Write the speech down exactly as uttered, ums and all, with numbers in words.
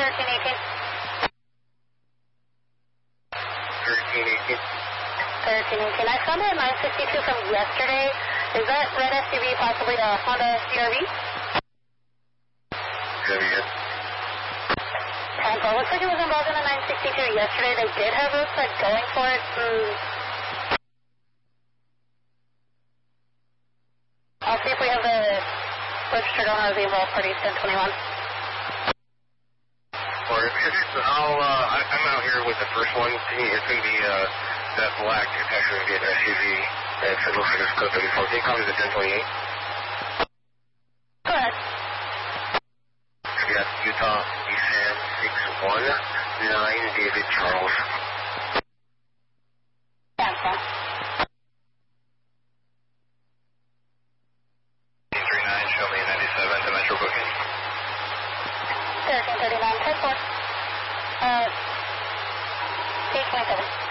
thirteen eighteen. thirteen eighteen. thirteen eighteen. I found a nine sixty-two from yesterday. Is that red S U V possibly a Honda C R V? Very good. Tango, looks like it was involved in a nine sixty-two yesterday. They did have roadside going for it. Mm. I'll see if we have the registered owner of the involved party, ten twenty-one. Or if it's, I'll, uh, I, I'm out here with the first one. It's going to be, uh, that black Texas get S U V. It looks like it's code thirty-four. Can you call me the ten twenty-eight? Go ahead. Yes, Utah, D S A M six one nine David Charles. That's fine. eight three nine, show me ninety-seven, the Metro booking. thirteen thirty-nine, ten four. Uh, eight twenty-seven.